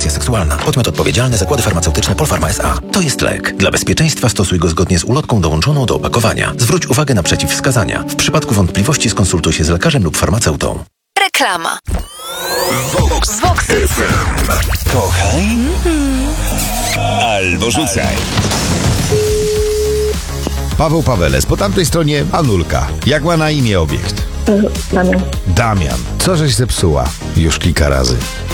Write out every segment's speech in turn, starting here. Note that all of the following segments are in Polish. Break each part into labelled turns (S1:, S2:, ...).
S1: reprezentacja seksualna. Podmiot odpowiedzialny Zakłady Farmaceutyczne Polpharma S.A. To jest lek. Dla bezpieczeństwa stosuj go zgodnie z ulotką dołączoną do opakowania. Zwróć uwagę na przeciwwskazania. W przypadku wątpliwości skonsultuj się z lekarzem lub farmaceutą.
S2: Reklama.
S3: Vox FM. Kochaj albo rzucaj.
S4: Paweł Paweles, po tamtej stronie Anulka. Jak ma na imię obiekt?
S5: Damian.
S4: Damian. Co żeś zepsuła? Już kilka razy.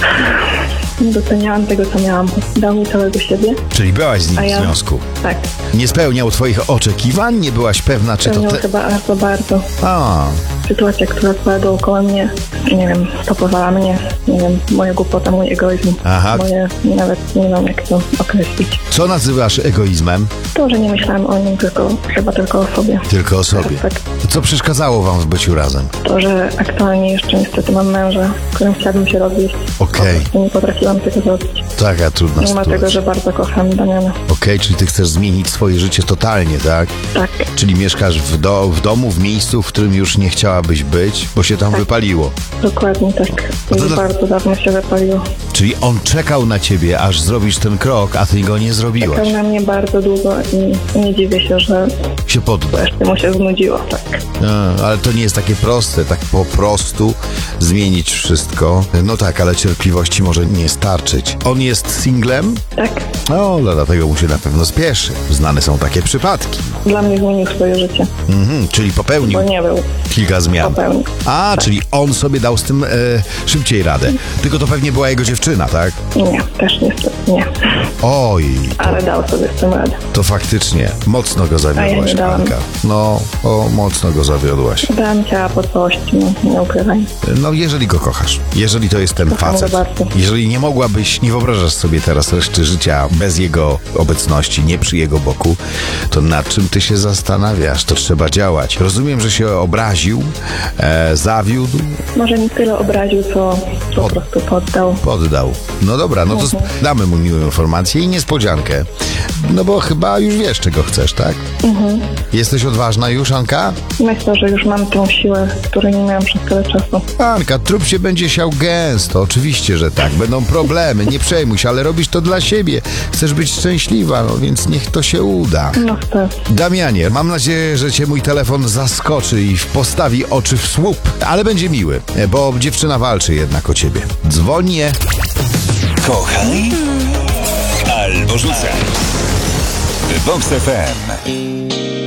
S5: Nie doceniałam tego, co miałam. Dał mi całego siebie.
S4: Czyli byłaś z nim
S5: A ja-
S4: w związku.
S5: Tak.
S4: Nie spełniał twoich oczekiwań? Nie byłaś pewna, czy to
S5: Spełniał
S4: te...
S5: chyba bardzo.
S4: A,
S5: Sytuacja, która trwa dookoła mnie, nie wiem, stopowała mnie, nie wiem, moja głupota, mój egoizm.
S4: Aha.
S5: Nawet nie wiem, jak to określić.
S4: co nazywasz egoizmem?
S5: To, że nie myślałam o nim, chyba tylko o sobie.
S4: Tylko o sobie.
S5: Tak.
S4: To co przeszkadzało wam w byciu razem?
S5: To, że aktualnie jeszcze niestety mam męża, z którym chciałabym się rozwieść.
S4: Okej.
S5: Po prostu nie potrafiłam tego zrobić.
S4: Taka trudna
S5: Mimo
S4: sytuacja.
S5: tego, że bardzo kocham Damiana.
S4: Okej, czyli ty chcesz zmienić swoje życie totalnie, tak?
S5: Tak.
S4: Czyli mieszkasz w domu, w miejscu, w którym już nie chciałabyś być, bo się tam wypaliło.
S5: Dokładnie tak.
S4: No to
S5: Już bardzo dawno się wypaliło.
S4: Czyli on czekał na ciebie, aż zrobisz ten krok, a ty go nie zrobiłaś.
S5: Czekał na mnie bardzo długo i nie dziwię się, że
S4: Się poddał.
S5: wreszcie mu się znudziło, tak.
S4: Ale to nie jest takie proste, tak po prostu zmienić wszystko. No tak, ale cierpliwości może nie starczyć. On jest singlem?
S5: Tak.
S4: No, dlatego mu się na pewno spieszy. Znane są takie przypadki.
S5: Dla mnie zmienił swoje życie,
S4: Czyli popełnił
S5: bo nie był.
S4: kilka zmian.
S5: Popełnił.
S4: Czyli on sobie dał z tym szybciej radę. Tylko to pewnie była jego dziewczyna, tak?
S5: Nie, też niestety nie.
S4: Oj,
S5: Ale dał sobie z tym radę.
S4: to faktycznie mocno go
S5: A ja
S4: zawiodłaś,
S5: nie dałam.
S4: Anka. No, mocno go zawiodłaś.
S5: Dałam ciała po całości, nie ukrywaj.
S4: No, jeżeli go kochasz, jeżeli to jest ten
S5: Kocham go
S4: facet,
S5: bardzo.
S4: jeżeli nie mogłabyś, nie wyobrażasz sobie teraz reszty życia bez jego obecności, nie przy jego boku, to nad czym ty się zastanawiasz? To trzeba działać. Rozumiem, że się obraził, zawiódł,
S5: Może nie tyle obraził, co po prostu poddał.
S4: poddał. No dobra, no to damy mu miłą informację i niespodziankę. No bo chyba już wiesz, czego chcesz, tak? Jesteś odważna już, Anka?
S5: Myślę, że już mam tą siłę, której nie miałam przez tyle czasu.
S4: Anka, trup się będzie siał gęsto, oczywiście, że tak. Będą problemy, nie przejmuj się, ale robisz to dla siebie. Chcesz być szczęśliwa, no więc niech to się uda.
S5: No chcę.
S4: Damianie, mam nadzieję, że cię mój telefon zaskoczy i postawi oczy w słup, ale będzie miły, bo dziewczyna walczy jednak o ciebie. Dzwonię.
S3: Kochaj albo rzucaj. Vox FM.